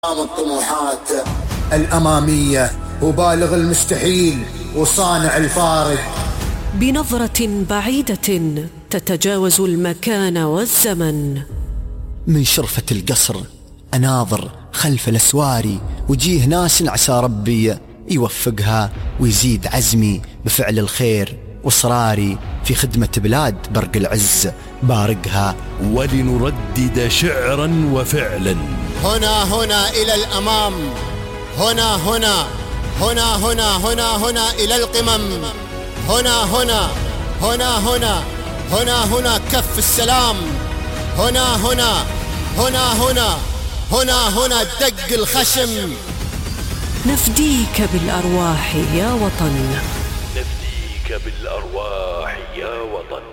الطموحات الأمامية وبالغ المستحيل وصانع الفارق. بنظرة بعيدة تتجاوز المكان والزمن. من شرفة القصر أناظر خلف الأسواري وجيه ناس عسى ربي يوفقها ويزيد عزمي بفعل الخير وإصراري في خدمة بلاد برق العز بارقها. ولنردد شعرا وفعلا. هنا إلى الأمام، هنا إلى القمم، هنا كف السلام، هنا دق الخشم. نفديك بالأرواح يا وطن، نفديك بالأرواح يا وطن.